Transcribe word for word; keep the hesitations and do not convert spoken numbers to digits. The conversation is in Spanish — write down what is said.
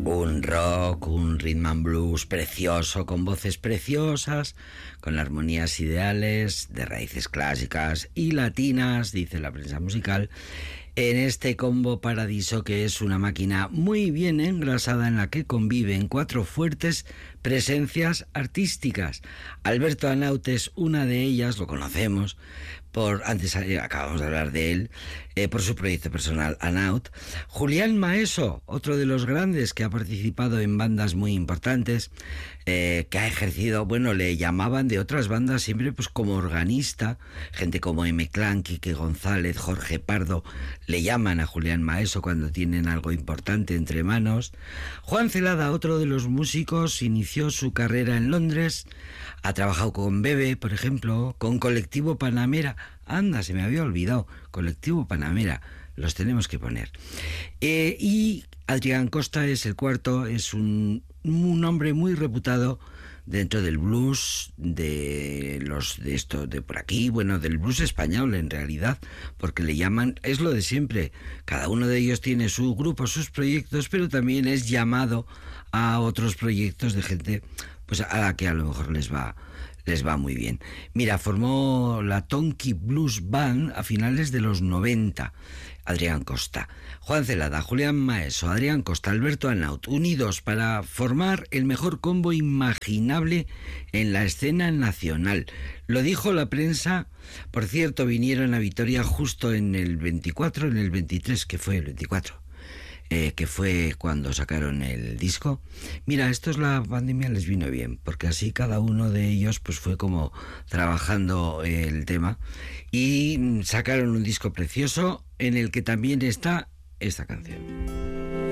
Un rock, un rhythm and blues precioso, con voces preciosas, con armonías ideales, de raíces clásicas y latinas, dice la prensa musical, en este combo Paradiso, que es una máquina muy bien engrasada en la que conviven cuatro fuertes presencias artísticas. Alberto Hanaut es una de ellas, lo conocemos, por antes eh, acabamos de hablar de él, eh, por su proyecto personal Hanaut. Julián Maeso, otro de los grandes que ha participado en bandas muy importantes, eh, que ha ejercido, bueno, le llamaban de otras bandas siempre pues como organista, gente como M. Clan, Quique González, Jorge Pardo, le llaman a Julián Maeso cuando tienen algo importante entre manos. Juan Celada, otro de los músicos, inició su carrera en Londres, ha trabajado con Bebe, por ejemplo, con Colectivo Panamera. Anda, se me había olvidado. Colectivo Panamera. Los tenemos que poner. Eh, y Adrián Costa es el cuarto. Es un, un hombre muy reputado dentro del blues, de los de esto de por aquí, bueno, del blues español en realidad, porque le llaman, es lo de siempre. Cada uno de ellos tiene su grupo, sus proyectos, pero también es llamado a otros proyectos de gente pues a la que a lo mejor les va les va muy bien. Mira, formó la Tonky Blues Band a finales de los noventa. Adrián Costa, Juan Celada, Julián Maeso, Adrián Costa, Alberto Hanaut, unidos para formar el mejor combo imaginable en la escena nacional. Lo dijo la prensa. Por cierto, vinieron a Vitoria justo en el veinticuatro, en el veintitrés, que fue el veinticuatro. Eh, que fue cuando sacaron el disco. Mira, esto es la pandemia, les vino bien, porque así cada uno de ellos pues fue como trabajando el tema y sacaron un disco precioso en el que también está esta canción.